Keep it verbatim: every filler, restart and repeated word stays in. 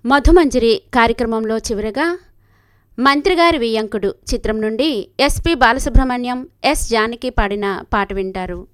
మధుమంజరి కార్యక్రమంలో చివరగా మంత్రిగారి వియ్యంకుడు చిత్రం నుండి ఎస్పి బాలసుబ్రహ్మణ్యం, ఎస్ జానకి పాడిన పాట వింటారు.